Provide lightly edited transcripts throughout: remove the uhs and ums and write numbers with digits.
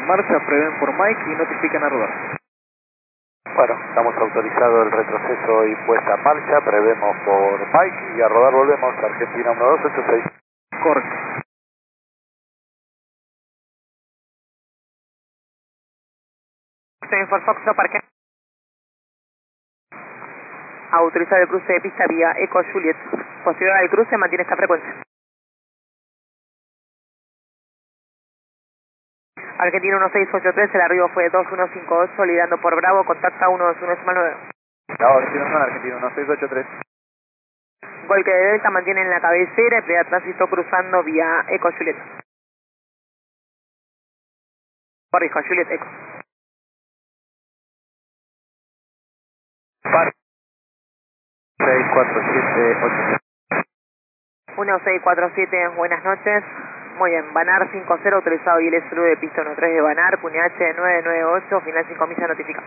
marcha, prevén por Mike y notifican a rodar. Bueno, estamos autorizado el retroceso y puesta en marcha, prevemos por Mike y a rodar volvemos, Argentina 1286. Correcto. For Fox, parque. Autorizado el cruce de pista vía Eco Juliet. Posterior al cruce mantiene esta frecuencia. Argentina 1683, el arribo fue 2158, liderando por Bravo, contacta 121.9. No, Argentina 1683. Golpe de Delta mantiene en la cabecera y previa tránsito cruzando vía Eco Juliet. Corrijo, Juliet Eco. Par 6478. 1647, buenas noches. Muy bien, Banar 50, autorizado y el SLU de pista 13 de Banar, QNH 998, final 5 misa notifica.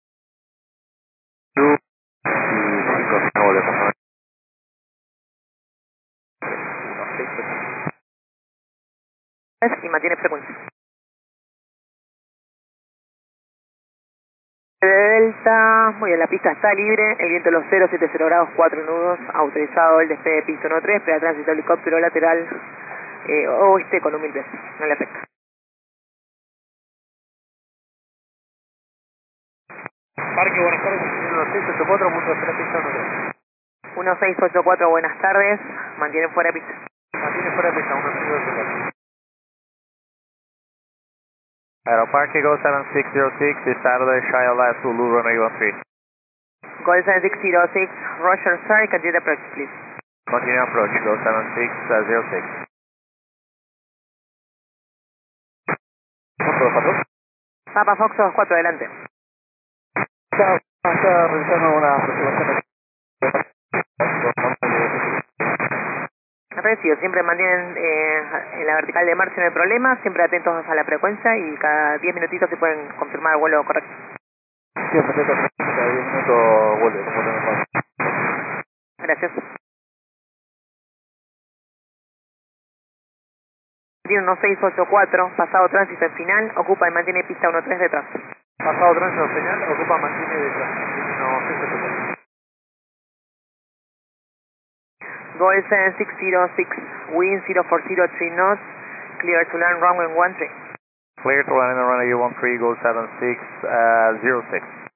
Y 5 volvemos. Y mantiene frecuencia. De Delta, muy bien, la pista está libre, el viento de los 070 grados, 4 nudos, autorizado el despegue de pista 13, previa tránsito helicóptero lateral oeste con 1000 veces, no le afecta. Parque, buenas tardes, 1684, punto de pista 13. 1684, buenas tardes, mantienen fuera de pista. Mantiene fuera de pista, 1684. Aeroparque Go 7606, Saturday, Shia Left, Zulu, runway 13. Gol 7606, Roger sir, continue approach please. Continue approach, Go 7606. Papa Fox 24, adelante. Está realizando una aproximación. Recibo, siempre mantienen en la vertical de marcha, no hay problema, siempre atentos a la frecuencia y cada 10 minutitos se pueden confirmar el vuelo correcto. Sí, perfecto, cada 10 minutos vuelve, como tenemos. Gracias. Tiene 1684, pasado tránsito en final, ocupa y mantiene pista 13 detrás. Pasado tránsito señal, ocupa, mantiene detrás. No, 684. Gol 7606, wind 0403 knots, clear to land runway 13. Clear to land on runway 13, Go 7606.